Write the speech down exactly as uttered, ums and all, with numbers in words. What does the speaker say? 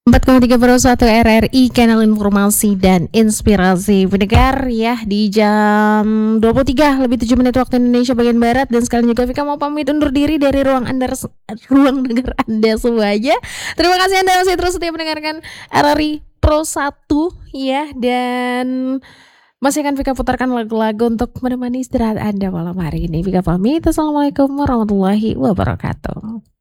empat koma tiga per satu R R I, kanal informasi dan inspirasi pendengar ya, di jam dua puluh tiga lebih tujuh menit waktu Indonesia bagian Barat. Dan sekalian juga Vika mau pamit undur diri dari ruang Anda, ruang dengar Anda semuanya. Terima kasih Anda masih terus setia mendengarkan R R I Pro satu ya, dan masih akan Vika putarkan lagu-lagu untuk menemani istirahat Anda malam hari ini. Vika pamit, assalamualaikum warahmatullahi wabarakatuh.